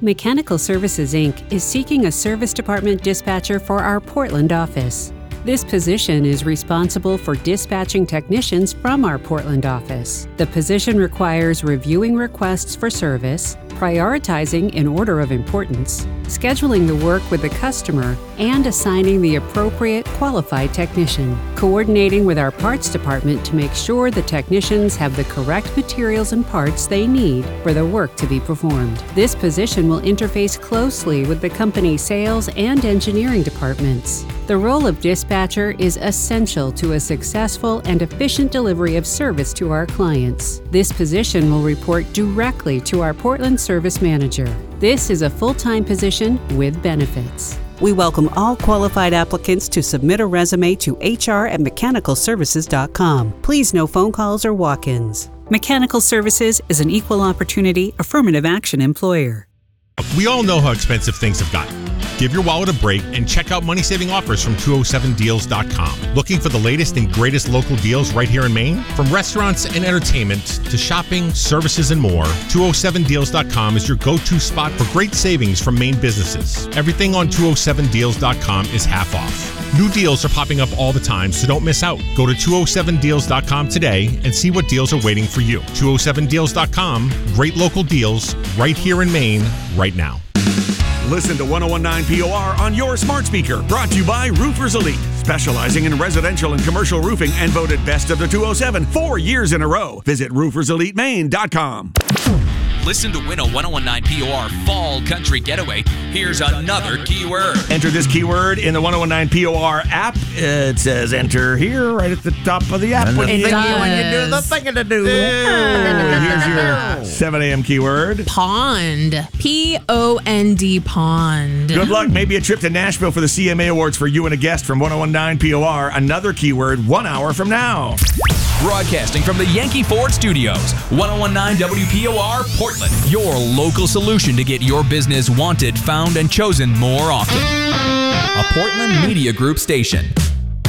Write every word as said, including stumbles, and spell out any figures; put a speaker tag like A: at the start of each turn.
A: Mechanical Services, Incorporated is seeking a service department dispatcher for our Portland office. This position is responsible for dispatching technicians from our Portland office. The position requires reviewing requests for service, prioritizing in order of importance, scheduling the work with the customer, and assigning the appropriate qualified technician, coordinating with our parts department to make sure the technicians have the correct materials and parts they need for the work to be performed. This position will interface closely with the company's sales and engineering departments. The role of dispatcher is essential to a successful and efficient delivery of service to our clients. This position will report directly to our Portland Service Manager. This is a full-time position with benefits.
B: We welcome all qualified applicants to submit a resume to h r at mechanical services dot com. Please no phone calls or walk-ins. Mechanical Services is an equal opportunity affirmative action employer.
C: We all know how expensive things have gotten. Give your wallet a break and check out money-saving offers from two oh seven deals dot com. Looking for the latest and greatest local deals right here in Maine? From restaurants and entertainment to shopping, services, and more, two oh seven deals dot com is your go-to spot for great savings from Maine businesses. Everything on two oh seven deals dot com is half off. New deals are popping up all the time, so don't miss out. Go to two oh seven deals dot com today and see what deals are waiting for you. two oh seven deals dot com, great local deals right here in Maine, right now.
D: Listen to one oh one nine P O R on your smart speaker. Brought to you by Roofers Elite, specializing in residential and commercial roofing and voted best of the two oh seven four years in a row. Visit roofers elite maine dot com.
E: Listen to Winnow one oh nine P O R Fall Country Getaway. Here's another keyword.
D: Enter this keyword in the one oh nine P O R app. It says enter here right at the top of the app.
F: When you
G: does.
F: do the thing to do.
D: Here's your seven a.m. keyword.
G: Pond. P O N D, pond.
D: Good luck. Maybe a trip to Nashville for the C M A Awards for you and a guest from one oh nine P O R. Another keyword one hour from now.
E: Broadcasting from the Yankee Ford Studios, ten nineteen W P O R Portland, your local solution to get your business wanted, found, and chosen more often. A Portland Media Group station.